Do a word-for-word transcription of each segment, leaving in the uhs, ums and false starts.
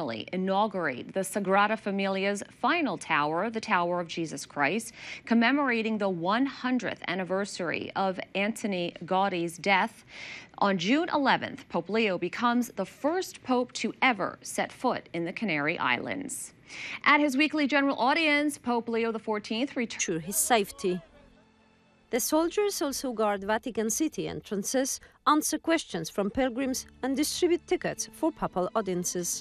formally inaugurate the Sagrada Familia's final tower, the Tower of Jesus Christ, commemorating the one hundredth anniversary of Antoni Gaudi's death. On June eleventh, Pope Leo becomes the first pope to ever set foot in the Canary Islands. At his weekly general audience, Pope Leo the fourteenth returned to his safety. The soldiers also guard Vatican City entrances, answer questions from pilgrims, and distribute tickets for papal audiences.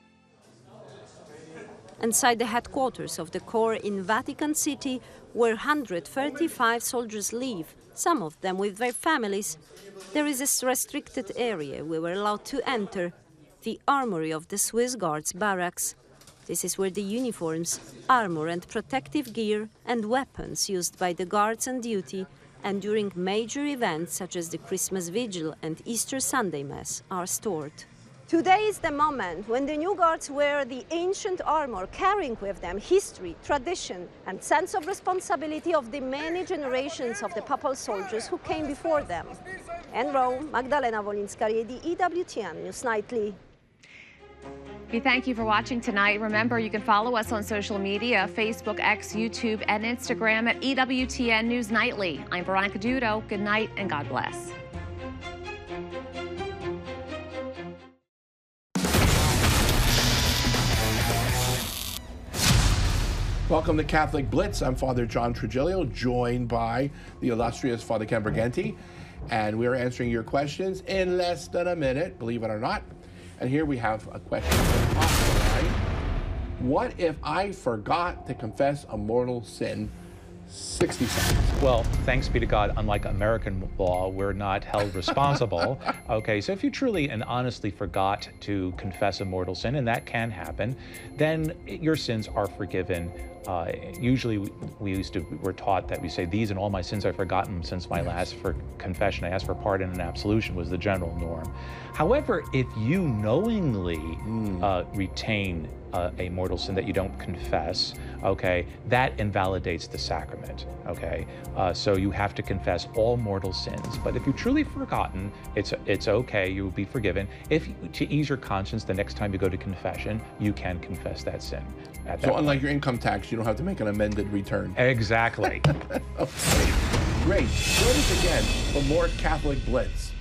Inside the headquarters of the Corps in Vatican City, where one hundred thirty-five soldiers live, some of them with their families, there is a restricted area we were allowed to enter, the armory of the Swiss Guards barracks. This is where the uniforms, armor and protective gear and weapons used by the guards on duty and during major events such as the Christmas Vigil and Easter Sunday Mass are stored. Today is the moment when the new guards wear the ancient armor, carrying with them history, tradition and sense of responsibility of the many generations of the papal soldiers who came before them. In Rome, Magdalena Wolinska-Riedi, E W T N News Nightly. We thank you for watching tonight. Remember, you can follow us on social media, Facebook, X, YouTube, and Instagram at E W T N News Nightly. I'm Veronica Dudo. Good night and God bless. Welcome to Catholic Blitz. I'm Father John Trigilio, joined by the illustrious Father Ken Briganti, and we're answering your questions in less than a minute, believe it or not. And here we have a question from Oscar. What if I forgot to confess a mortal sin? sixty seconds. Well, thanks be to God, unlike American law, we're not held responsible. Okay, so if you truly and honestly forgot to confess a mortal sin, and that can happen, then your sins are forgiven. Uh, usually we, we used to, we're taught that we say, these and all my sins I've forgotten since my last for confession. I asked for pardon and absolution was the general norm. However, if you knowingly mm. uh, retain uh, a mortal sin that you don't confess, okay, that invalidates the sacrament, okay? Uh, so you have to confess all mortal sins. But if you've truly forgotten, it's, it's okay, you will be forgiven. If, to ease your conscience, the next time you go to confession, you can confess that sin. At that so unlike point. your income tax, you don't have to make an amended return. Exactly. Okay, great. Join us again for more Catholic Blitz.